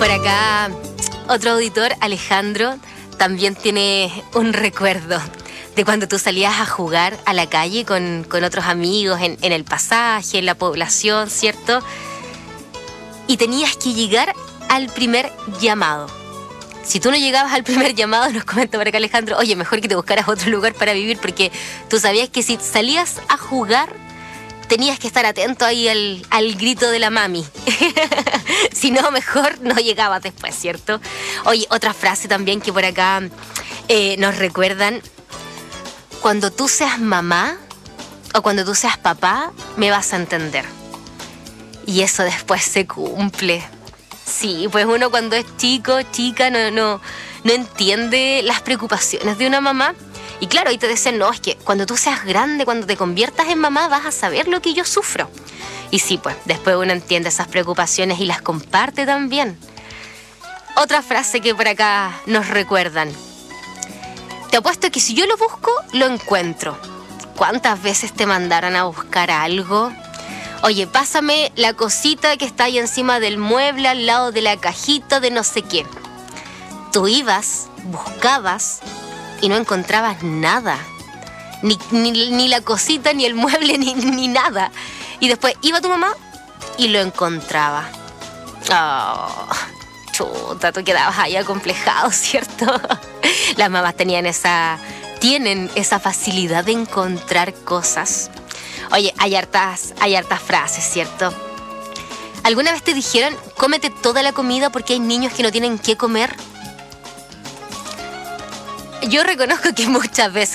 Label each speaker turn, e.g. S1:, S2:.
S1: Por acá, otro auditor, Alejandro, también tiene un recuerdo de cuando tú salías a jugar a la calle con otros amigos en el pasaje, en la población, ¿cierto? Y tenías que llegar al primer llamado. Si tú no llegabas al primer llamado, nos comenta por acá Alejandro, oye, mejor que te buscaras otro lugar para vivir, porque tú sabías que si salías a jugar, tenías que estar atento ahí al grito de la mami. Si no, mejor no llegabas después, ¿cierto? Oye, otra frase también que por acá nos recuerdan. Cuando tú seas mamá o cuando tú seas papá, me vas a entender. Y eso después se cumple. Sí, pues uno cuando es chico, chica, no entiende las preocupaciones de una mamá. Y claro, ahí te dicen, no, es que cuando tú seas grande, cuando te conviertas en mamá, vas a saber lo que yo sufro. Y sí, pues, después uno entiende esas preocupaciones y las comparte también. Otra frase que por acá nos recuerdan. Te apuesto que si yo lo busco, lo encuentro. ¿Cuántas veces te mandaron a buscar algo? Oye, pásame la cosita que está ahí encima del mueble, al lado de la cajita de no sé qué. Tú ibas, buscabas y no encontrabas nada. Ni la cosita, ni el mueble, ni nada. Y después iba tu mamá y lo encontraba. Oh, chuta, tú quedabas ahí acomplejado, ¿cierto? Las mamás tienen esa facilidad de encontrar cosas. Oye, hay hartas frases, ¿cierto? ¿Alguna vez te dijeron, cómete toda la comida porque hay niños que no tienen qué comer? Yo reconozco que muchas veces